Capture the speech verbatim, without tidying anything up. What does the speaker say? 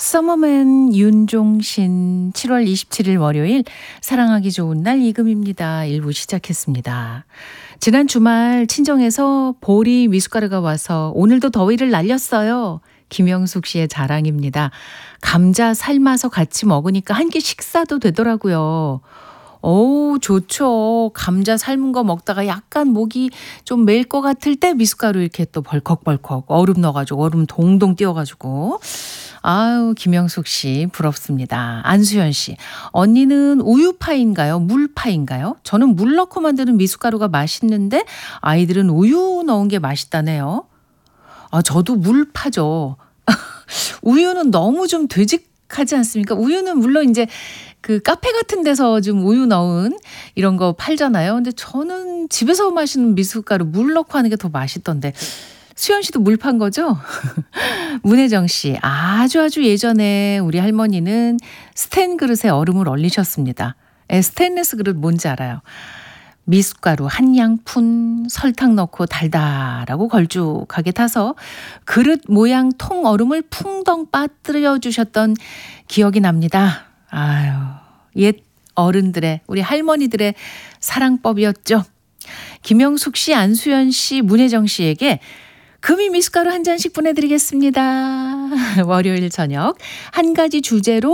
서머맨 윤종신 칠월 이십칠일 월요일 사랑하기 좋은 날 이금입니다. 일 부 시작했습니다. 지난 주말 친정에서 보리 미숫가루가 와서 오늘도 더위를 날렸어요. 김영숙 씨의 자랑입니다. 감자 삶아서 같이 먹으니까 한 끼 식사도 되더라고요. 오, 좋죠. 감자 삶은 거 먹다가 약간 목이 좀 메일 것 같을 때 미숫가루 이렇게 또 벌컥벌컥 얼음 넣어가지고 얼음 동동 띄워가지고. 아유, 김영숙 씨 부럽습니다. 안수현 씨, 언니는 우유파인가요? 물파인가요? 저는 물 넣고 만드는 미숫가루가 맛있는데 아이들은 우유 넣은 게 맛있다네요. 아, 저도 물파죠. 우유는 너무 좀 되직하지 않습니까? 우유는 물론 이제 그 카페 같은 데서 좀 우유 넣은 이런 거 팔잖아요. 근데 저는 집에서 마시는 미숫가루 물 넣고 하는 게 더 맛있던데. 수현 씨도 물 판 거죠? 문혜정 씨, 아주 아주 예전에 우리 할머니는 스텐 그릇에 얼음을 얼리셨습니다. 에, 스테인리스 그릇 뭔지 알아요. 미숫가루 한 양푼 설탕 넣고 달달하고 걸쭉하게 타서 그릇 모양 통 얼음을 풍덩 빠뜨려 주셨던 기억이 납니다. 아유, 옛 어른들의, 우리 할머니들의 사랑법이었죠. 김영숙 씨, 안수연 씨, 문혜정 씨에게 금이 미숫가루 한 잔씩 보내드리겠습니다. 월요일 저녁 한 가지 주제로